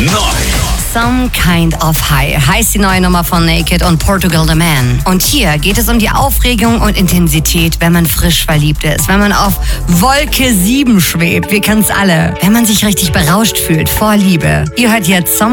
Some Kind of High heißt die neue Nummer von Naked und Portugal the Man. Und hier geht es um die Aufregung und Intensität, wenn man frisch verliebt ist, wenn man auf Wolke 7 schwebt, wir kennen's alle, wenn man sich richtig berauscht fühlt vor Liebe. Ihr hört jetzt Some